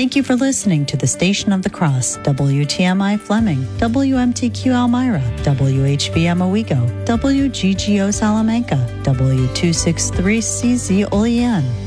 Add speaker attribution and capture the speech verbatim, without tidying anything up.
Speaker 1: Thank you for listening to the Station of the Cross, W T M I Fleming, W M T Q Elmira, W H B M Owego, W G G O Salamanca, W two sixty-three C Z Olean,